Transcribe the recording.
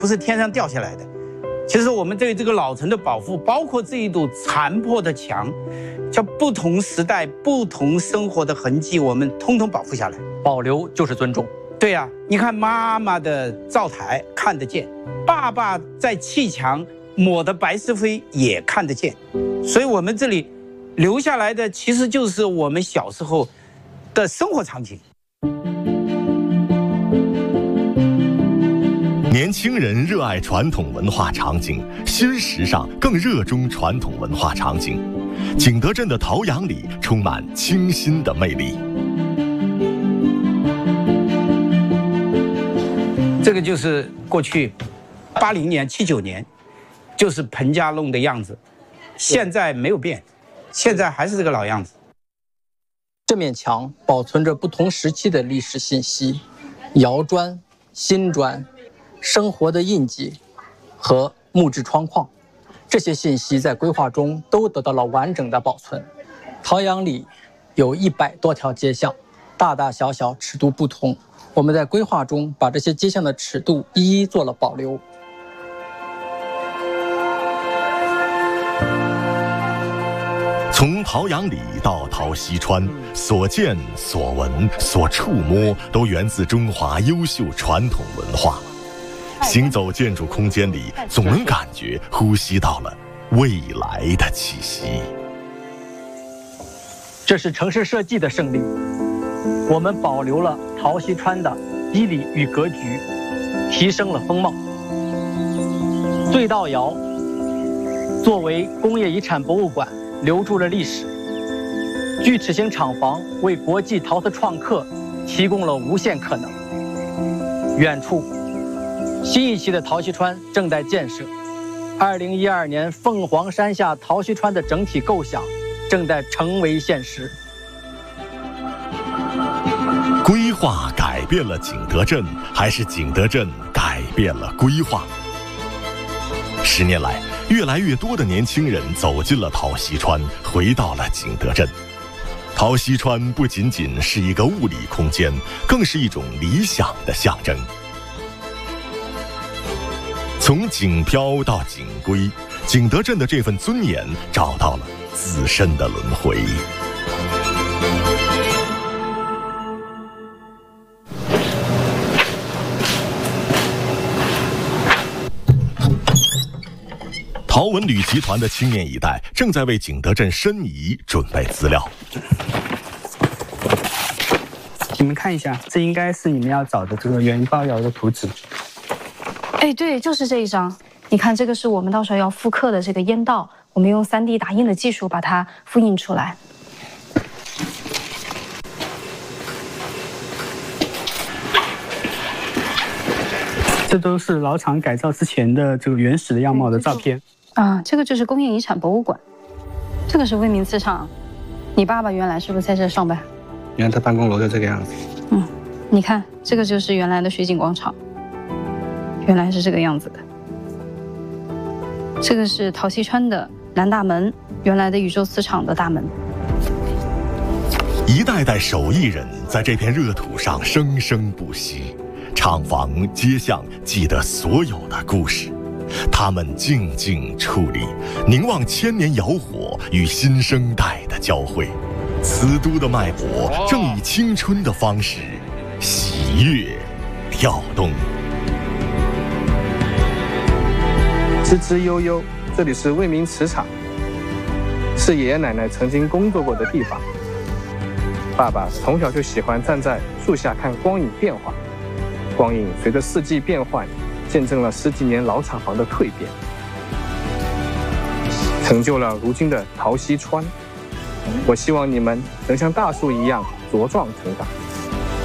不是天上掉下来的。其实我们对这个老城的保护，包括这一堵残破的墙，叫不同时代、不同生活的痕迹，我们通通保护下来。 保留就是尊重。 对呀，你看妈妈的灶台看得见，爸爸在砌墙抹的白石灰也看得见，所以我们这里留下来的其实就是我们小时候的生活场景。 年轻人热爱传统文化场景，新时尚更热衷传统文化场景。景德镇的陶阳里充满清新的魅力。 这个就是过去80年、79年，就是彭家弄的样子，现在没有变，现在还是这个老样子。 这面墙保存着不同时期的历史信息，窑砖、新砖、生活的印记和木质窗框，这些信息在规划中都得到了完整的保存。陶阳里有100多条街巷，大大小小，尺度不同。我们在规划中把这些街巷的尺度一一做了保留。 从陶阳里到陶溪川，所见所闻所触摸都源自中华优秀传统文化。行走建筑空间里，总能感觉呼吸到了未来的气息。 这是城市设计的胜利，我们保留了陶溪川的肌理与格局，提升了风貌。隧道窑作为工业遗产博物馆留住了历史，锯齿形厂房为国际陶瓷创客提供了无限可能。远处新一期的陶溪川正在建设，2012年凤凰山下陶溪川的整体构想正在成为现实。 规划改变了景德镇，还是景德镇改变了规划？10年来，越来越多的年轻人走进了陶溪川，回到了景德镇。陶溪川不仅仅是一个物理空间，更是一种理想的象征。从景漂到景规，景德镇的这份尊严找到了自身的轮回。陶文旅集团的青年一代正在为景德镇申遗准备资料。 你们看一下，这应该是你们要找的这个元包窑的图纸。 哎，对，就是这一张。你看，这个是我们到时候要复刻的这个烟道，我们用3D 打印的技术把它复印出来。 这都是老厂改造之前的这个原始的样貌的照片。 啊，这个就是工业遗产博物馆，这个是威明磁场。你爸爸原来是不是在这上班？ 原来他办公楼就这个样子。 你看，这个就是原来的水井广场，原来是这个样子的。这个是陶溪川的南大门，原来的宇宙磁场的大门。 一代代手艺人在这片热土上生生不息，厂房街巷记得所有的故事。他们静静矗立，凝望千年窑火与新生代的交汇。瓷都的脉搏正以青春的方式喜悦跳动。 吱吱悠悠，这里是卫明磁场，是爷爷奶奶曾经工作过的地方。爸爸从小就喜欢站在树下看光影变化，光影随着四季变换，见证了10几年老厂房的蜕变，成就了如今的陶溪川。我希望你们能像大树一样茁壮成长。